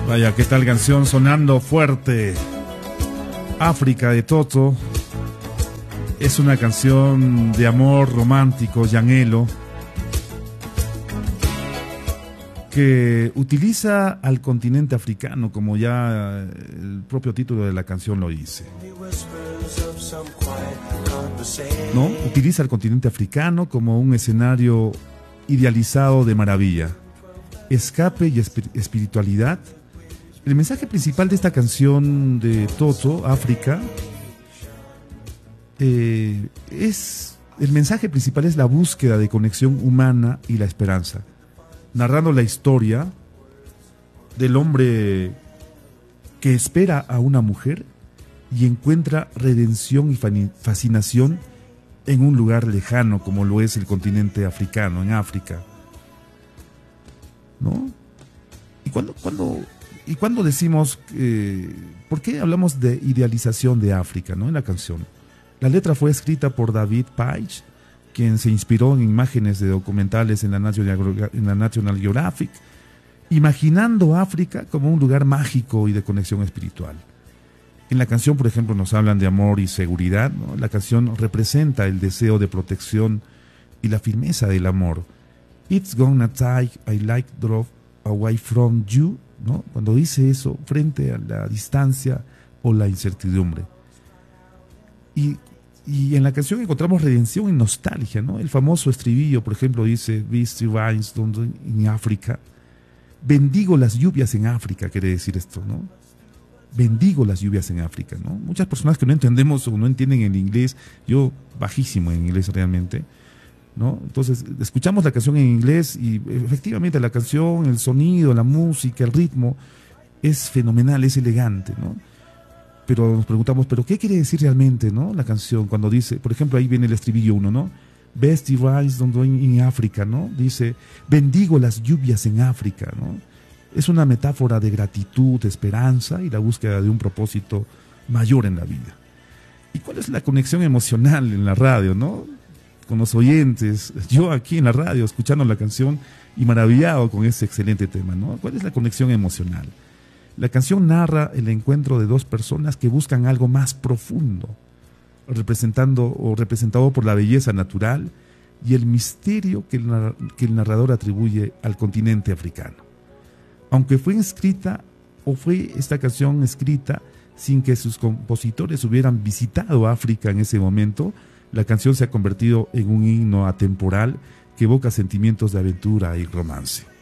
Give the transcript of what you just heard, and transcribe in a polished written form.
Vaya, qué tal canción sonando fuerte. África de Toto. Es una canción de amor romántico y anhelo que utiliza al continente africano, como ya el propio título de la canción lo dice. ¿No? Utiliza al continente africano como un escenario idealizado de maravilla, escape y espiritualidad. El mensaje principal de esta canción de Toto, África, el mensaje principal es la búsqueda de conexión humana y la esperanza, narrando la historia del hombre que espera a una mujer y encuentra redención y fascinación en un lugar lejano como lo es el continente africano, en África, ¿no? Y cuando decimos, ¿por qué hablamos de idealización de África, ¿no?, en la canción? La letra fue escrita por David Paich, quien se inspiró en imágenes de documentales en la National Geographic, imaginando África como un lugar mágico y de conexión espiritual. En la canción, por ejemplo, nos hablan de amor y seguridad, ¿no? La canción representa el deseo de protección y la firmeza del amor. It's gonna take I like drove away from you, ¿no? Cuando dice eso, frente a la distancia o la incertidumbre. Y en la canción encontramos redención y nostalgia, ¿no? El famoso estribillo, por ejemplo, dice Beastie Riders in Africa. Bendigo las lluvias en África, quiere decir esto, ¿no? Bendigo las lluvias en África, ¿no? Muchas personas que no entendemos o no entienden el inglés, yo bajísimo en inglés realmente, ¿no? Entonces escuchamos la canción en inglés y efectivamente la canción, el sonido, la música, el ritmo es fenomenal, es elegante, ¿no? Pero nos preguntamos, ¿pero qué quiere decir realmente, ¿no?, la canción? Cuando dice, por ejemplo, ahí viene el estribillo 1, ¿no? Best rise in Africa, ¿no? Dice, bendigo las lluvias en África, ¿no? Es una metáfora de gratitud, de esperanza y la búsqueda de un propósito mayor en la vida. ¿Y cuál es la conexión emocional en la radio, ¿no?, con los oyentes? Yo aquí en la radio escuchando la canción y maravillado con este excelente tema, ¿no? ¿Cuál es la conexión emocional? La canción narra el encuentro de dos personas que buscan algo más profundo, representado por la belleza natural y el misterio que el narrador atribuye al continente africano. Aunque fue esta canción escrita sin que sus compositores hubieran visitado África en ese momento, la canción se ha convertido en un himno atemporal que evoca sentimientos de aventura y romance.